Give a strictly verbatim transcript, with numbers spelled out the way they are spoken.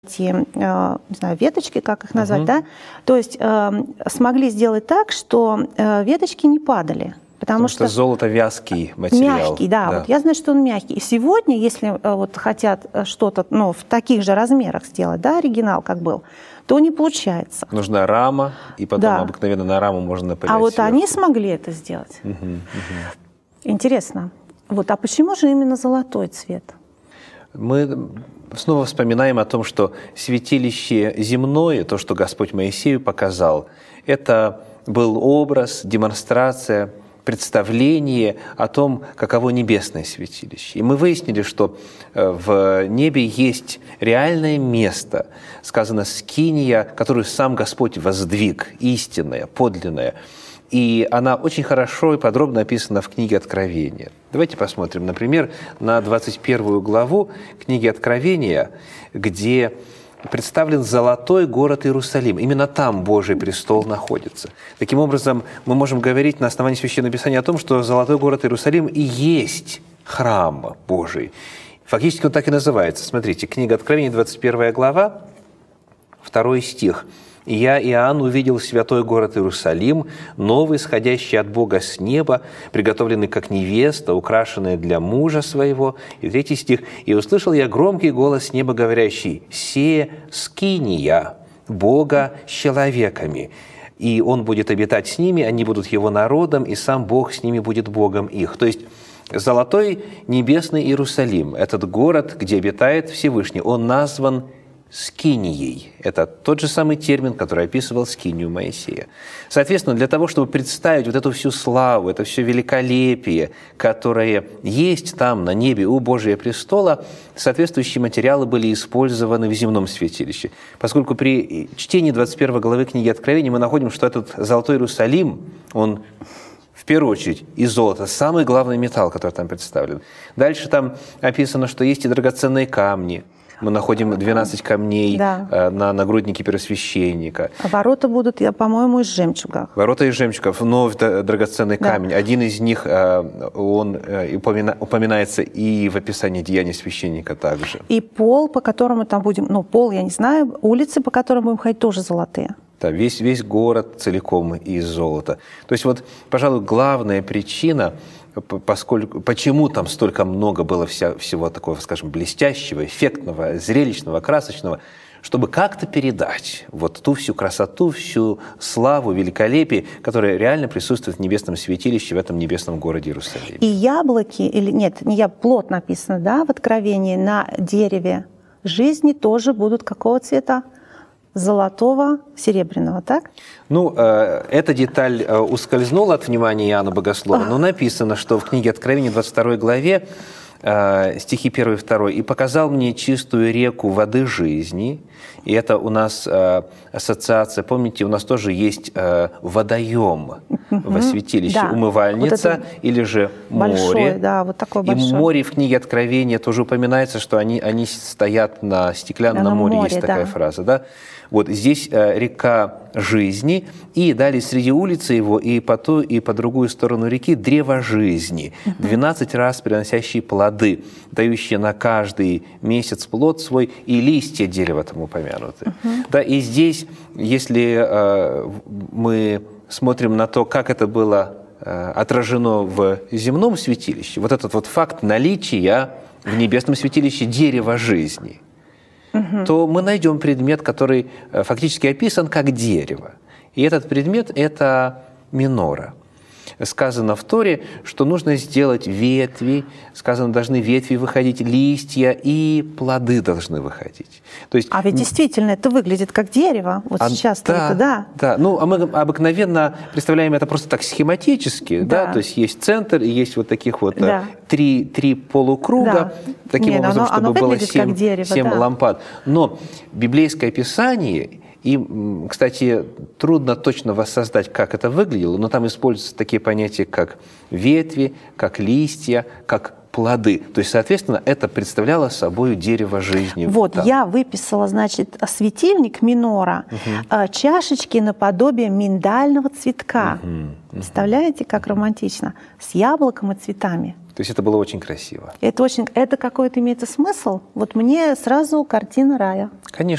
эти, не знаю, веточки, как их назвать, Угу. да, то есть э, смогли сделать так, что э, веточки не падали. Потому, Потому что, что золото вязкий материал. Мягкий, да, да. Вот я знаю, что он мягкий. И сегодня, если э, вот хотят что-то, ну, в таких же размерах сделать, да, оригинал как был, то не получается. Нужна рама, и потом Да. обыкновенно на раму можно напылять А вот сверху. они смогли это сделать. Угу, угу. Интересно. Вот, а почему же именно золотой цвет? Мы снова вспоминаем о том, что святилище земное, то, что Господь Моисею показал, это был образ, демонстрация, представление о том, каково небесное святилище. И мы выяснили, что в небе есть реальное место, сказано «скиния», которую сам Господь воздвиг, истинная, подлинная. И она очень хорошо и подробно описана в книге Откровения. Давайте посмотрим, например, на двадцать первую главу книги Откровения, где представлен золотой город Иерусалим. Именно там Божий престол находится. Таким образом, мы можем говорить на основании Священного Писания о том, что золотой город Иерусалим и есть храм Божий. Фактически он так и называется. Смотрите, книга Откровения, двадцать первая глава, второй стих. «И я, Иоанн, увидел святой город Иерусалим, новый, сходящий от Бога с неба, приготовленный как невеста, украшенная для мужа своего». И третий стих. «И услышал я громкий голос с неба, говорящий: «Се скиния Бога с человеками, и Он будет обитать с ними, они будут Его народом, и сам Бог с ними будет Богом их». То есть золотой небесный Иерусалим, этот город, где обитает Всевышний, он назван скинией. Это тот же самый термин, который описывал скинию Моисея. Соответственно, для того, чтобы представить вот эту всю славу, это все великолепие, которое есть там на небе у Божия престола, соответствующие материалы были использованы в земном святилище. Поскольку при чтении двадцать первой главы книги Откровения мы находим, что этот золотой Иерусалим, он в первую очередь из золота, самый главный металл, который там представлен. Дальше там описано, что есть и драгоценные камни. Мы находим двенадцать камней да. на нагруднике первосвященника. Ворота будут, по-моему, из жемчуга. Ворота из жемчуга, вновь драгоценный да. камень. Один из них, он упоминается и в описании деяний священника также. И пол, по которому там будем, ну, пол, я не знаю, улицы, по которым будем ходить, тоже золотые. Да, весь, весь город целиком из золота. То есть вот, пожалуй, главная причина, поскольку, почему там столько много было вся, всего такого, скажем, блестящего, эффектного, зрелищного, красочного, чтобы как-то передать вот ту всю красоту, всю славу, великолепие, которое реально присутствует в небесном святилище, в этом небесном городе Иерусалиме. И яблоки, или нет, не я, плод написано, да, в Откровении, на дереве жизни тоже будут какого цвета? Золотого, серебряного, так? Ну, э, эта деталь э, ускользнула от внимания Иоанна Богослова, но написано, что в книге Откровения, двадцать второй главе, э, стихи первый и второй, «И показал мне чистую реку воды жизни». И это у нас э, ассоциация, помните, у нас тоже есть э, водоем во святилище, да. умывальница вот или же море. Большое, да, вот такое большое. И море в книге Откровения тоже упоминается, что они, они стоят на стеклянном на море, море, есть такая да. фраза, да? Вот здесь э, река жизни, и далее среди улицы его, и по ту, и по другую сторону реки древо жизни, двенадцать раз приносящие плоды, дающие на каждый месяц плод свой, и листья дерева там упомянуты. Uh-huh. Да, и здесь, если э, мы смотрим на то, как это было э, отражено в земном святилище, вот этот вот факт наличия в небесном святилище дерева жизни, угу. то мы найдем предмет, который фактически описан как дерево. И этот предмет – это минора. Сказано в Торе, что нужно сделать ветви, сказано, должны ветви выходить, листья и плоды должны выходить. То есть, а ведь действительно это выглядит как дерево. Вот а, сейчас да, это, да. Да, ну, а мы обыкновенно представляем это просто так схематически, да, да? То есть есть центр и есть вот таких вот да. три, три полукруга, да. таким Нет, образом, оно, чтобы оно было семь, дерево, семь да. лампад. Но библейское Писание... И, кстати, трудно точно воссоздать, как это выглядело, но там используются такие понятия, как ветви, как листья, как плоды. То есть, соответственно, это представляло собой дерево жизни. Вот, да. я выписала, значит, светильник минора, угу. чашечки наподобие миндального цветка. Угу. Угу. Представляете, как романтично? С яблоком и цветами. То есть это было очень красиво. Это, очень, это какой-то имеет смысл. Вот мне сразу картина рая. Конечно.